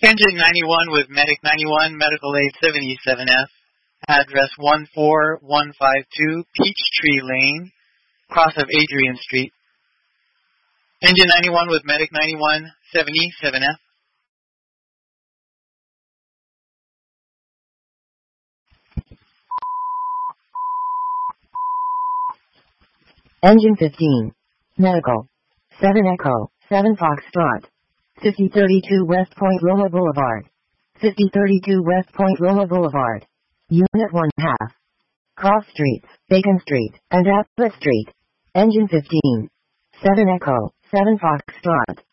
Engine 91 with Medic 91, Medical Aid 77F, address 14152 Peachtree Lane, cross of Adrian Street. Engine 91 with Medic 91, 77F. Engine 15. Medical. 7 Echo, 7 Foxtrot. 5032 West Point Loma Boulevard. 5032 West Point Loma Boulevard. Unit 1 half. Cross Streets, Bacon Street, and Abbott Street. Engine 15. 7 Echo, 7 Foxtrot.